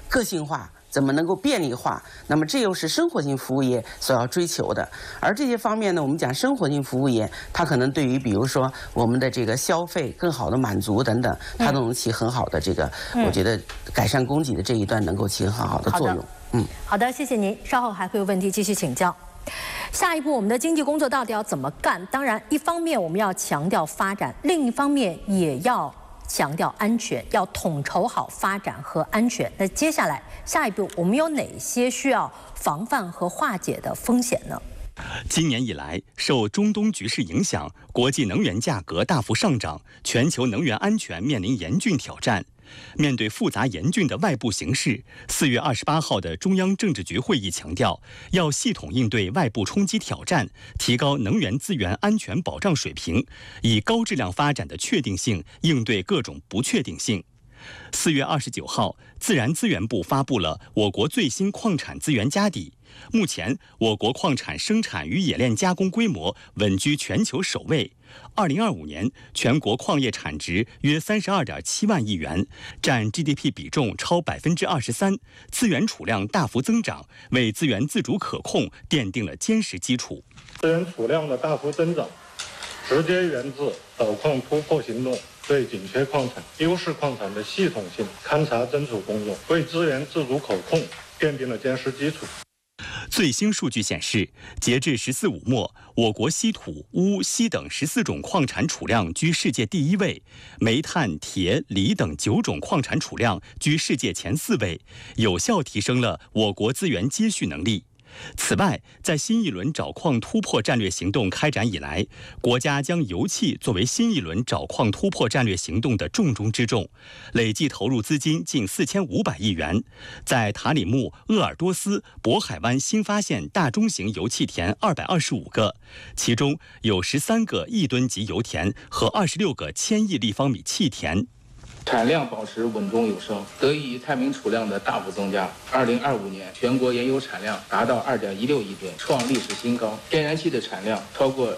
个性化？怎么能够便利化？那么这又是生活性服务业所要追求的。而这些方面呢，我们讲生活性服务业，它可能对于比如说我们的这个消费更好的满足等等，它都能起很好的这个，我觉得改善供给的这一端能够起很好的作用。 好的，谢谢您。稍后还会有问题继续请教。下一步我们的经济工作到底要怎么干？当然，一方面我们要强调发展，另一方面也要强调安全，要统筹好发展和安全。那接下来下一步我们有哪些需要防范和化解的风险呢？ 今年以来，受中东局势影响，国际能源价格大幅上涨，全球能源安全面临严峻挑战。面对复杂严峻的外部形势，4月28号的中央政治局会议强调，要系统应对外部冲击挑战，提高能源资源安全保障水平，以高质量发展的确定性应对各种不确定性。4月29号，自然资源部发布了我国最新矿产资源家底。目前，我国矿产生产与冶炼加工规模稳居全球首位。2025年，全国矿业产值约32.7万亿元，占 GDP 比重超23%，资源储量大幅增长，为资源自主可控奠定了坚实基础。 资源储量的大幅增长，直接源自导矿突破行动对紧缺矿产、优势矿产的系统性勘查侦处工作，为资源自主可控奠定了坚实基础。 最新数据显示，截至14五末，我国稀土、钨、锡等14种矿产储量居世界第1位，煤炭、铁、锂等9种矿产储量居世界前4位，有效提升了我国资源接续能力。此外，在新一轮找矿突破战略行动开展以来，国家将油气作为新一轮找矿突破战略行动的重中之重，累计投入资金近4500亿元，在塔里木、鄂尔多斯、渤海湾新发现大中型油气田225个，其中有13个亿吨级油田和26个1000亿立方米气田。 产量保持稳中有升，得益于探明储量的大幅增加。2025年全国原油产量达到2.16亿吨，创历史新高；天然气的产量超过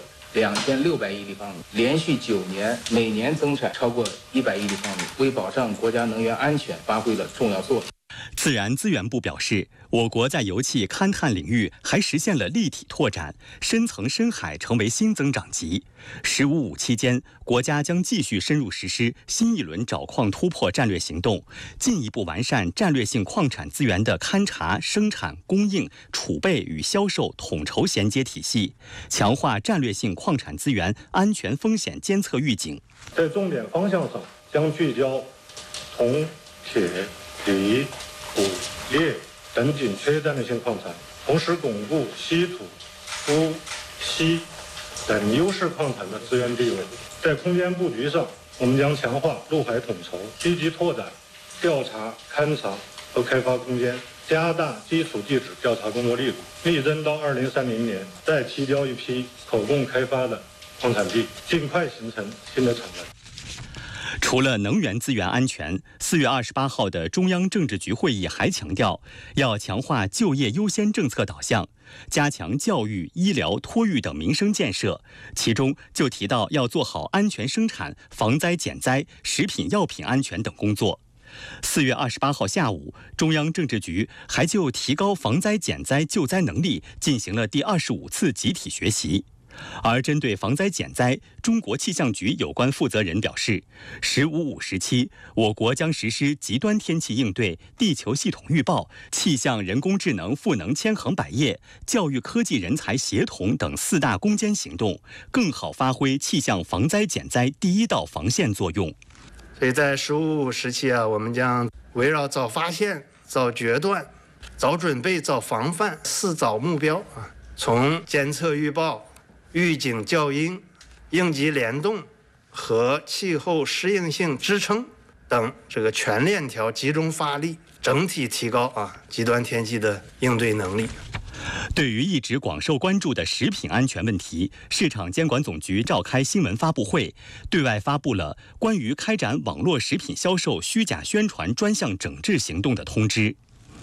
2600亿立方米，连续9年每年增产超过100亿立方米，为保障国家能源安全发挥了重要作用。 自然资源部表示，我国在油气勘探领域还实现了立体拓展，深层深海成为新增长极。15.5期间，国家将继续深入实施新一轮找矿突破战略行动，进一步完善战略性矿产资源的勘查、生产、供应、储备与销售统筹衔接体系，强化战略性矿产资源安全风险监测预警。 在重点方向上，将聚焦铜、铁、锂、钴、镍等紧缺战略性矿产，同时巩固稀土、钨、锡等优势矿产的资源地位。在空间布局上，我们将强化陆海统筹，积极拓展调查、勘查和开发空间，加大基础地质调查工作力度，力争到2030年再提交一批可供开发的矿产地，尽快形成新的产能。 除了能源资源安全，4月28号的中央政治局会议还强调，要强化就业优先政策导向，加强教育、医疗、托育等民生建设。其中就提到要做好安全生产、防灾减灾、食品药品安全等工作。4月28号下午，中央政治局还就提高防灾减灾救灾能力进行了第25次集体学习。而针对防灾减灾，中国气象局有关负责人表示，15.5时期，我国将实施极端天气应对、地球系统预报、气象人工智能赋能千行百业、教育科技人才协同等4大攻坚行动，更好发挥气象防灾减灾第一道防线作用。 所以在15.5时期我们将围绕早发现、早决断、早准备、早防范4早目标从监测预报、预警校应、应急联动和气候适应性支撑等这个全链条集中发力，整体提高极端天气的应对能力。 对于一直广受关注的食品安全问题，市场监管总局召开新闻发布会，对外发布了关于开展网络食品销售虚假宣传专项整治行动的通知。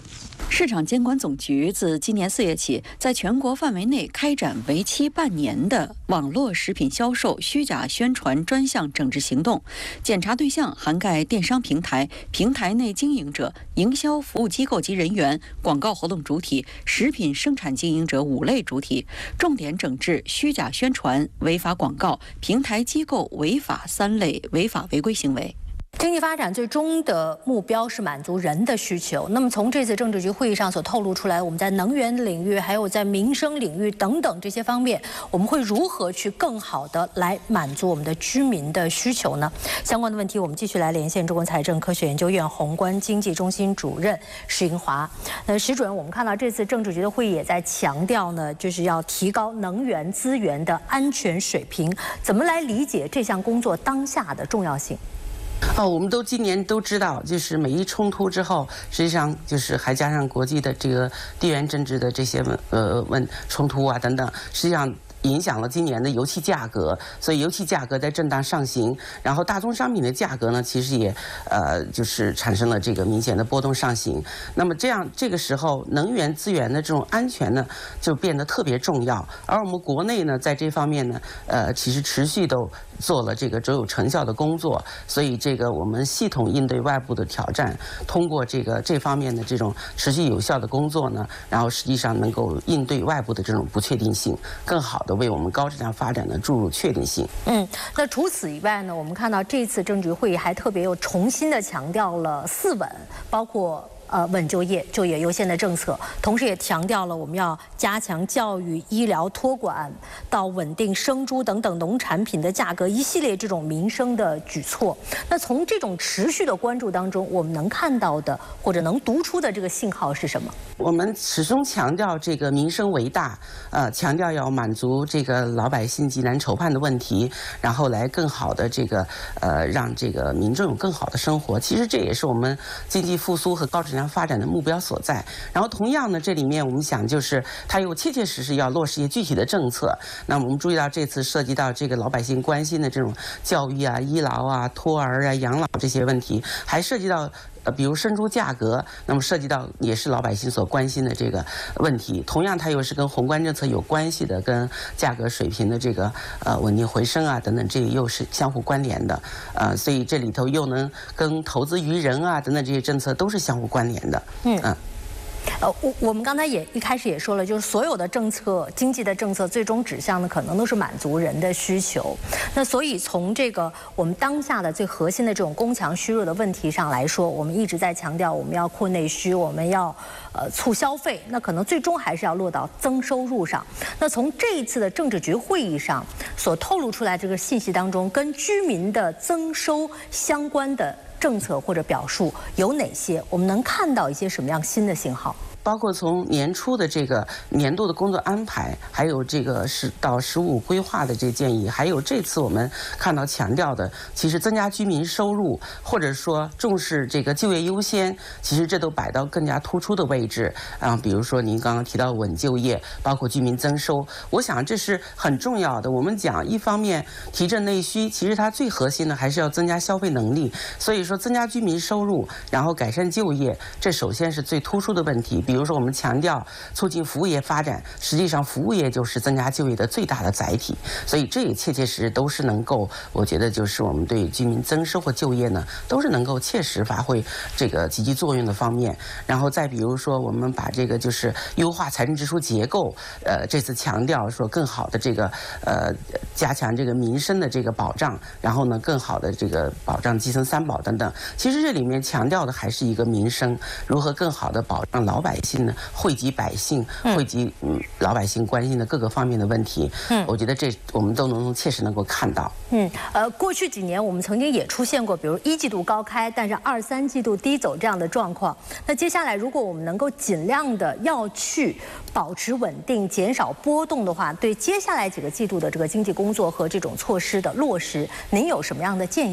市场监管总局自今年4月起，在全国范围内开展为期半年的网络食品销售虚假宣传专项整治行动，检查对象涵盖电商平台、平台内经营者、营销服务机构及人员、广告活动主体、食品生产经营者5类主体，重点整治虚假宣传、违法广告、平台机构违法3类违法违规行为。 经济发展最终的目标是满足人的需求。那么从这次政治局会议上所透露出来，我们在能源领域，还有在民生领域等等这些方面，我们会如何去更好的来满足我们的居民的需求呢？相关的问题，我们继续来连线中国财政科学研究院宏观经济中心主任石英华。石主任，我们看到这次政治局的会议也在强调呢，就是要提高能源资源的安全水平。怎么来理解这项工作当下的重要性？ 我们今年都知道，就是美伊冲突之后，实际上就是还加上国际的这个地缘政治的这些冲突啊等等，实际上影响了今年的油气价格，所以油气价格在震荡上行，然后大宗商品的价格呢，其实也就是产生了这个明显的波动上行。那么这个时候，能源资源的这种安全呢，就变得特别重要。而我们国内呢，在这方面呢，其实持续都做了这个卓有成效的工作，所以这个我们系统应对外部的挑战，通过这方面的这种持续有效的工作呢，然后实际上能够应对外部的这种不确定性，更好的为我们高质量发展呢注入确定性。 那除此以外呢，我们看到这次政治局会议还特别又重新的强调了4稳，包括稳就业、就业优先的政策，同时也强调了我们要加强教育、医疗、托管，到稳定生猪等等农产品的价格，一系列这种民生的举措。那从这种持续的关注当中，我们能看到的或者能读出的这个信号是什么？ 我们始终强调这个民生为大，强调要满足这个老百姓急难愁盼的问题，然后来更好的让这个民众有更好的生活。其实这也是我们经济复苏和高质量发展的目标所在。然后同样呢，这里面我们想就是它有切切实实要落实一些具体的政策。那么我们注意到这次涉及到这个老百姓关心的这种教育啊、医疗啊、托儿啊、养老这些问题，还涉及到比如生猪价格，那么涉及到也是老百姓所关心的这个问题。同样，它又是跟宏观政策有关系的，跟价格水平的这个稳定回升啊等等，这又是相互关联的。所以这里头又能跟投资于人啊等等这些政策都是相互关联的。 我们刚才一开始也说了，就是所有的政策、经济的政策，最终指向的可能都是满足人的需求。那所以从这个我们当下的最核心的这种供强虚弱的问题上来说，我们一直在强调我们要扩内需，我们要促消费，那可能最终还是要落到增收入上。那从这一次的政治局会议上所透露出来这个信息当中，跟居民的增收相关的政策或者表述有哪些？我们能看到一些什么样新的信号？ 包括从年初的这个年度的工作安排，还有这个到15规划的这建议，还有这次我们看到强调的，其实增加居民收入，或者说重视这个就业优先，其实这都摆到更加突出的位置。比如说您刚刚提到稳就业，包括居民增收，我想这是很重要的。我们讲一方面提振内需，其实它最核心的还是要增加消费能力。所以说增加居民收入，然后改善就业，这首先是最突出的问题。比如说我们强调促进服务业发展，实际上服务业就是增加就业的最大的载体，所以这也切切实实都是能够，我觉得就是我们对居民增收或就业呢，都是能够切实发挥这个积极作用的方面。然后再比如说我们把这个就是优化财政支出结构，这次强调说更好的这个加强这个民生的这个保障，然后呢更好的这个保障基层3保等等。其实这里面强调的还是一个民生，如何更好的保障老百姓呢，惠及百姓，惠及老百姓关心的各个方面的问题。我觉得这我们都切实能够看到。 过去几年我们曾经也出现过，比如1季度高开，但是2、3季度低走这样的状况。那接下来如果我们能够尽量的要去保持稳定，减少波动的话，对接下来几个季度的这个经济工作和这种措施的落实，您有什么样的建议？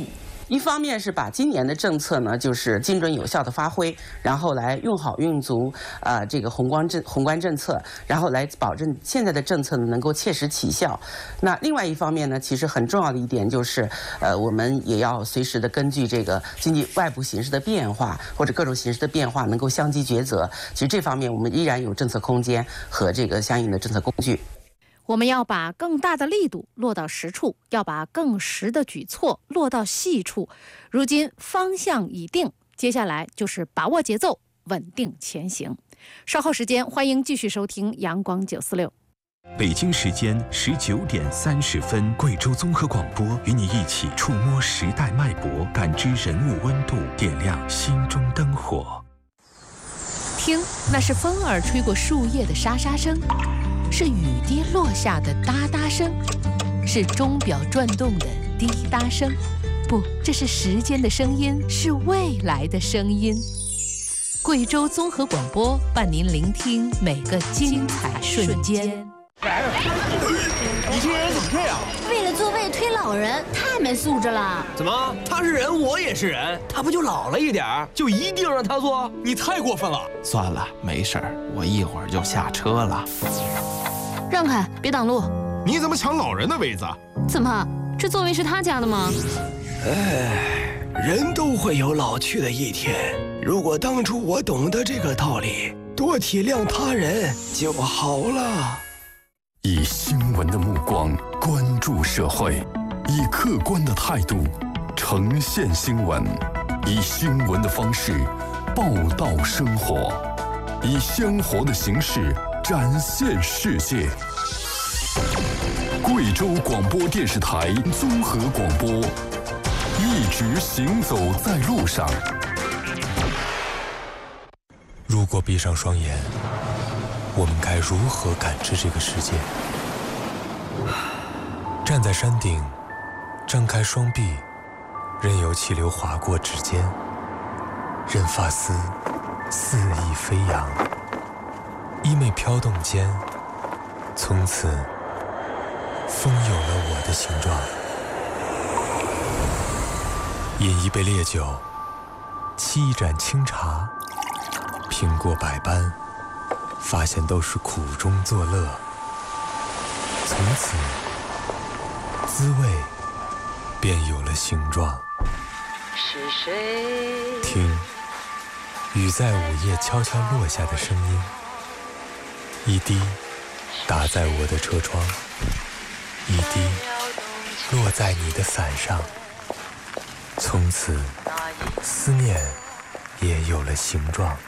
一方面是把今年的政策呢，就是精准有效的发挥，然后来用好用足这个宏观政策，然后来保证现在的政策呢能够切实起效。那另外一方面呢，其实很重要的一点就是，我们也要随时的根据这个经济外部形势的变化或者各种形势的变化，能够相机抉择。其实这方面我们依然有政策空间和这个相应的政策工具。 我们要把更大的力度落到实处，要把更实的举措落到细处。如今方向已定，接下来就是把握节奏，稳定前行。稍后时间，欢迎继续收听阳光946。 北京时间19点30分，贵州综合广播与你一起触摸时代脉搏，感知人物温度，点亮心中灯火。 听，那是风儿吹过树叶的沙沙声，是雨滴落下的哒哒声，是钟表转动的滴答声。不，这是时间的声音，是未来的声音。贵州综合广播伴您聆听每个精彩瞬间。 你这人怎么这样？ 为了座位推老人，太没素质了。 怎么？他是人，我也是人，他不就老了一点儿，就一定让他坐？你太过分了！ 算了，没事儿，我一会儿就下车了。 让开，别挡路！ 你怎么抢老人的位子？ 怎么？这座位是他家的吗？ 哎，人都会有老去的一天。如果当初我懂得这个道理，多体谅他人就好了。 以新闻的目光关注社会，以客观的态度呈现新闻，以新闻的方式报道生活，以鲜活的形式展现世界。贵州广播电视台综合广播，一直行走在路上。 如果闭上双眼，我们该如何感知这个世界？站在山顶，张开双臂，任由气流划过指尖，任发丝肆意飞扬，衣袂飘动间，从此风有了我的形状。饮一杯烈酒，沏一盏清茶，品过百般，发现都是苦中作乐。从此，滋味便有了形状。 是谁？ 听，雨在午夜悄悄落下的声音，一滴打在我的车窗，一滴落在你的伞上。从此，思念也有了形状。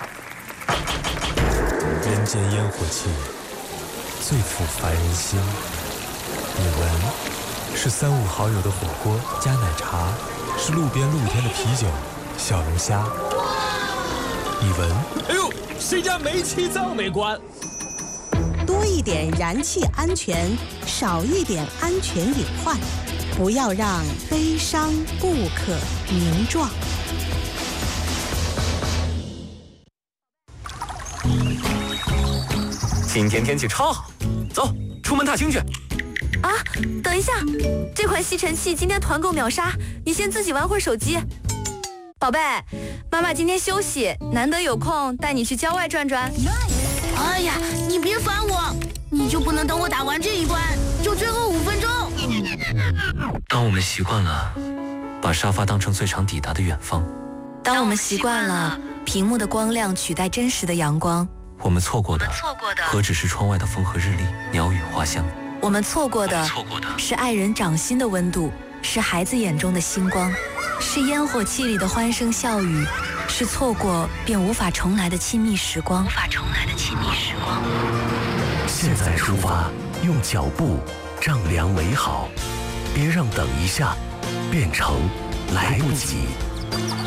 人间烟火气，最抚凡人心。你闻，是3、5好友的火锅加奶茶，是路边露天的啤酒、小龙虾。你闻， 哎呦，谁家煤气灶没关？ 多一点燃气安全，少一点安全隐患，不要让悲伤不可名状。 今天天气超好，走，出门踏青去。 啊，等一下，这款吸尘器今天团购秒杀，你先自己玩会儿手机。宝贝，妈妈今天休息，难得有空带你去郊外转转。 哎呀，你别烦我，你就不能等我打完这一关，就最后5分钟？ 当我们习惯了把沙发当成最长抵达的远方， 当我们习惯了屏幕的光亮取代真实的阳光， 我们错过的何止是窗外的风和日丽、鸟语花香？ 我们错过的是爱人掌心的温度，是孩子眼中的星光，是烟火气里的欢声笑语，是错过便无法重来的亲密时光。 现在出发，用脚步丈量美好，别让等一下变成来不及。